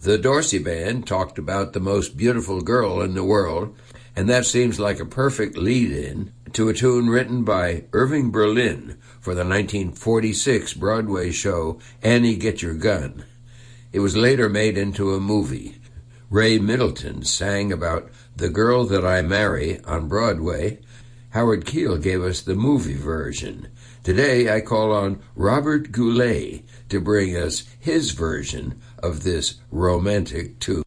The Dorsey Band talked about the most beautiful girl in the world, and that seems like a perfect lead-in to a tune written by Irving Berlin for the 1946 Broadway show Annie Get Your Gun. It was later made into a movie. Ray Middleton sang about The Girl That I Marry on Broadway. Howard Keel gave us the movie version. Today I call on Robert Goulet to bring us his version of this romantic tune.